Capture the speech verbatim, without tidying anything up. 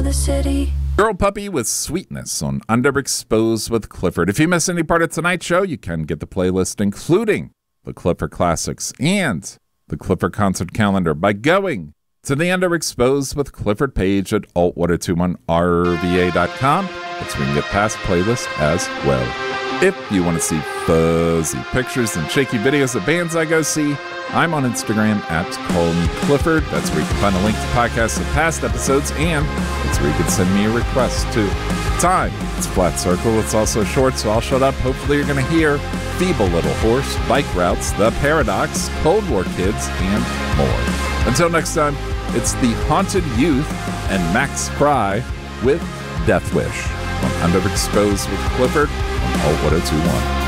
the city. Girl Puppy with Sweetness on Underexposed with Clifford. If you miss any part of tonight's show, you can get the playlist, including the Clifford Classics and the Clifford Concert Calendar, by going to the Underexposed with Clifford page at alt one oh two one r v a dot com. That's where you can get past playlists as well. If you want to see fuzzy pictures and shaky videos of bands I go see, I'm on Instagram at Call Me Clifford. That's where you can find a link to podcasts of past episodes, and that's where you can send me a request too. Time, it's Flat Circle. It's also short, so I'll shut up. Hopefully you're going to hear Feeble Little Horse, Bike Routes, The Paradox, Cold War Kids, and more. Until next time, it's The Haunted Youth and Max Fry with Death Wish on Underexposed with Clifford on alt one oh two one.